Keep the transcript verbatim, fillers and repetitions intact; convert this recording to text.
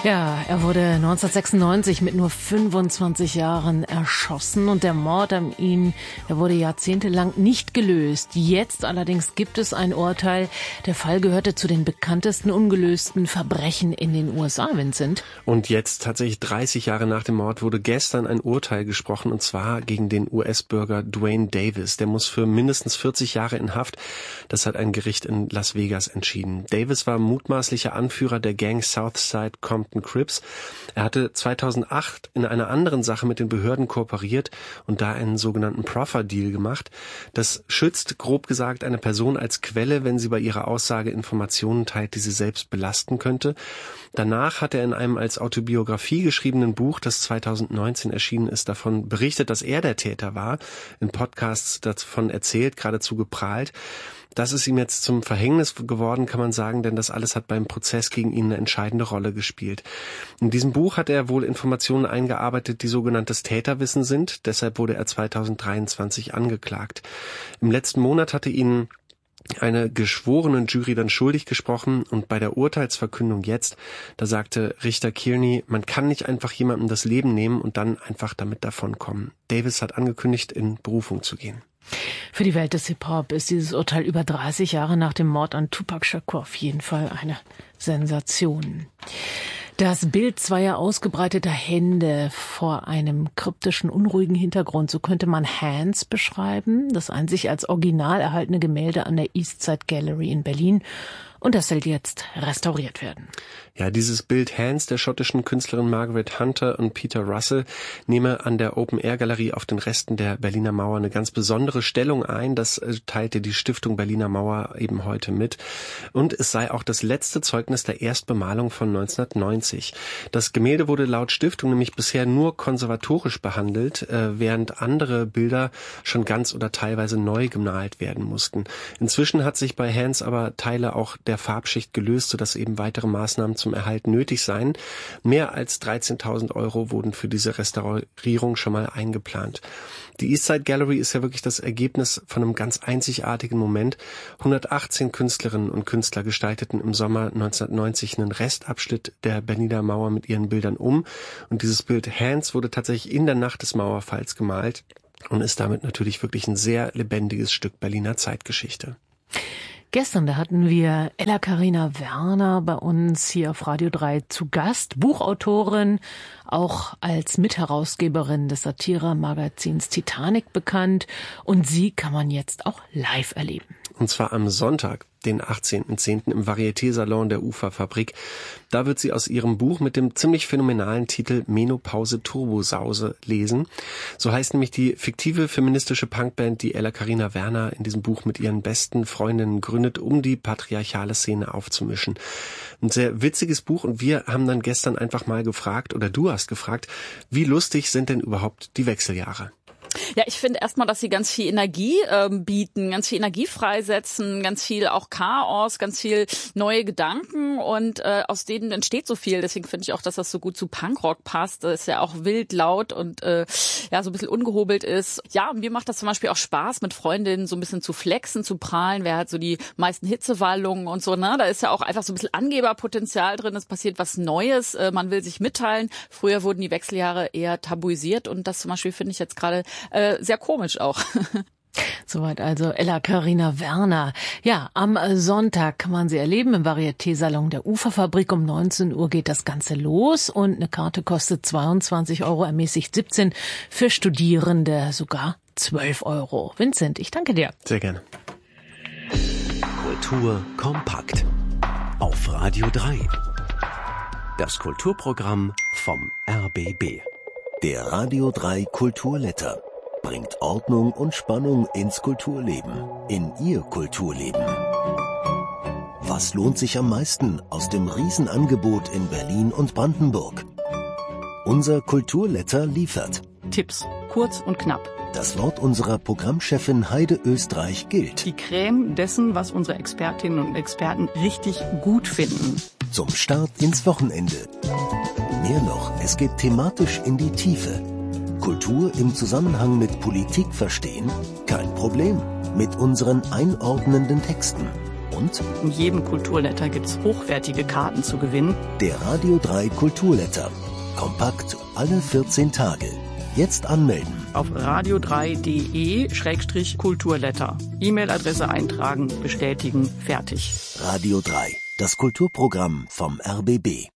Ja, er wurde neunzehnhundertsechsundneunzig mit nur fünfundzwanzig Jahren erschossen und der Mord an ihn, der wurde jahrzehntelang nicht gelöst. Jetzt allerdings gibt es ein Urteil. Der Fall gehörte zu den bekanntesten ungelösten Verbrechen in den U S A, Vincent. Und jetzt, tatsächlich dreißig Jahre nach dem Mord, wurde gestern ein Urteil gesprochen, und zwar gegen den U S-Bürger Duane Davis. Der muss für mindestens vierzig Jahre in Haft. Das hat ein Gericht in Las Vegas entschieden. Davis war mutmaßlicher Anführer der Gang Southside Compton Crips. Er hatte zweitausendacht in einer anderen Sache mit den Behörden kooperiert und da einen sogenannten Proffer-Deal gemacht. Das schützt, grob gesagt, eine Person als Quelle, wenn sie bei ihrer Aussage Informationen teilt, die sie selbst belasten könnte. Danach hat er in einem als Autobiografie geschriebenen Buch, das zweitausendneunzehn erschienen ist, davon berichtet, dass er der Täter war, in Podcasts davon erzählt, geradezu geprahlt. Das ist ihm jetzt zum Verhängnis geworden, kann man sagen, denn das alles hat beim Prozess gegen ihn eine entscheidende Rolle gespielt. In diesem Buch hat er wohl Informationen eingearbeitet, die sogenanntes Täterwissen sind. Deshalb wurde er zweitausenddreiundzwanzig angeklagt. Im letzten Monat hatte ihn eine geschworenen Jury dann schuldig gesprochen, und bei der Urteilsverkündung jetzt, da sagte Richter Kearney, man kann nicht einfach jemandem das Leben nehmen und dann einfach damit davonkommen. Davis hat angekündigt, in Berufung zu gehen. Für die Welt des Hip-Hop ist dieses Urteil über dreißig Jahre nach dem Mord an Tupac Shakur auf jeden Fall eine Sensation. Das Bild zweier ausgebreiteter Hände vor einem kryptischen, unruhigen Hintergrund, so könnte man Hands beschreiben, das einzig als original erhaltene Gemälde an der Eastside Gallery in Berlin. Und das soll jetzt restauriert werden. Ja, dieses Bild Hands der schottischen Künstlerin Margaret Hunter und Peter Russell nehme an der Open-Air-Galerie auf den Resten der Berliner Mauer eine ganz besondere Stellung ein. Das teilte die Stiftung Berliner Mauer eben heute mit. Und es sei auch das letzte Zeugnis der Erstbemalung von neunzehnhundertneunzig. Das Gemälde wurde laut Stiftung nämlich bisher nur konservatorisch behandelt, während andere Bilder schon ganz oder teilweise neu gemalt werden mussten. Inzwischen hat sich bei Hands aber Teile auch der Farbschicht gelöst, sodass eben weitere Maßnahmen zum Erhalt nötig seien. Mehr als dreizehntausend Euro wurden für diese Restaurierung schon mal eingeplant. Die Eastside Gallery ist ja wirklich das Ergebnis von einem ganz einzigartigen Moment. hundertachtzehn Künstlerinnen und Künstler gestalteten im Sommer neunzehnhundertneunzig einen Restabschnitt der Berliner Mauer mit ihren Bildern um. Und dieses Bild Hands wurde tatsächlich in der Nacht des Mauerfalls gemalt und ist damit natürlich wirklich ein sehr lebendiges Stück Berliner Zeitgeschichte. Gestern, da hatten wir Ella Carina Werner bei uns hier auf Radio drei zu Gast, Buchautorin, auch als Mitherausgeberin des Satire-Magazins Titanic bekannt. Und sie kann man jetzt auch live erleben. Und zwar am Sonntag, den achtzehnten zehnten im Varieté-Salon der Uferfabrik. Da wird sie aus ihrem Buch mit dem ziemlich phänomenalen Titel Menopause Turbosause lesen. So heißt nämlich die fiktive feministische Punkband, die Ella Carina Werner in diesem Buch mit ihren besten Freundinnen gründet, um die patriarchale Szene aufzumischen. Ein sehr witziges Buch, und wir haben dann gestern einfach mal gefragt, oder du hast gefragt, wie lustig sind denn überhaupt die Wechseljahre? Ja, ich finde erstmal, dass sie ganz viel Energie ähm, bieten, ganz viel Energie freisetzen, ganz viel auch Chaos, ganz viel neue Gedanken, und äh, aus denen entsteht so viel. Deswegen finde ich auch, dass das so gut zu Punkrock passt. Das ist ja auch wild, laut und äh, ja so ein bisschen ungehobelt ist. Ja, mir macht das zum Beispiel auch Spaß, mit Freundinnen so ein bisschen zu flexen, zu prahlen. Wer hat so die meisten Hitzewallungen und so, ne? Da ist ja auch einfach so ein bisschen Angeberpotenzial drin. Es passiert was Neues. Äh, man will sich mitteilen. Früher wurden die Wechseljahre eher tabuisiert, und das zum Beispiel finde ich jetzt gerade Äh, sehr komisch auch. Soweit also Ella Carina Werner. Ja, am Sonntag kann man sie erleben im Varieté-Salon der Uferfabrik. Um neunzehn Uhr geht das Ganze los und eine Karte kostet zweiundzwanzig Euro, ermäßigt siebzehn, für Studierende sogar zwölf Euro. Vincent, ich danke dir. Sehr gerne. Kultur kompakt auf Radio drei. Das Kulturprogramm vom R B B. Der Radio drei Kulturletter bringt Ordnung und Spannung ins Kulturleben, in Ihr Kulturleben. Was lohnt sich am meisten aus dem Riesenangebot in Berlin und Brandenburg? Unser Kulturletter liefert Tipps, kurz und knapp. Das Wort unserer Programmchefin Heide Österreich gilt. Die Creme dessen, was unsere Expertinnen und Experten richtig gut finden. Zum Start ins Wochenende. Mehr noch, es geht thematisch in die Tiefe. Kultur im Zusammenhang mit Politik verstehen? Kein Problem. Mit unseren einordnenden Texten. Und in jedem Kulturletter gibt's hochwertige Karten zu gewinnen. der Radio drei Kulturletter. Kompakt alle vierzehn Tage. Jetzt anmelden. Auf radio drei punkt de Schrägstrich Kulturletter. E-Mail-Adresse eintragen, bestätigen, fertig. Radio drei, das Kulturprogramm vom R B B.